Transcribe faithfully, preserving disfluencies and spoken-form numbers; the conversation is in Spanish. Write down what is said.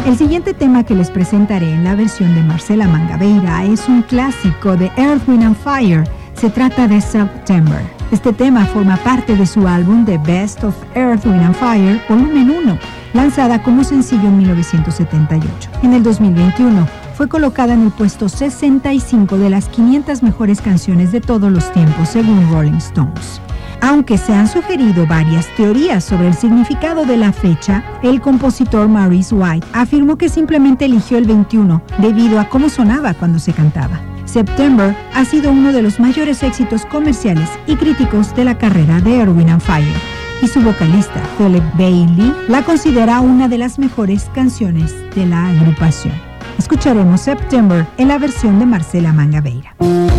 El siguiente tema que les presentaré en la versión de Marcela Mangabeira es un clásico de Earth, Wind and Fire. Se trata de September. Este tema forma parte de su álbum The Best of Earth, Wind and Fire, volumen uno, lanzada como sencillo en mil novecientos setenta y ocho. En el dos mil veintiuno fue colocada en el puesto sesenta y cinco de las quinientas mejores canciones de todos los tiempos, según Rolling Stones. Aunque se han sugerido varias teorías sobre el significado de la fecha, el compositor Maurice White afirmó que simplemente eligió el veintiuno debido a cómo sonaba cuando se cantaba. September ha sido uno de los mayores éxitos comerciales y críticos de la carrera de Earth, Wind and Fire, y su vocalista, Philip Bailey, la considera una de las mejores canciones de la agrupación. Escucharemos September en la versión de Marcela Mangabeira.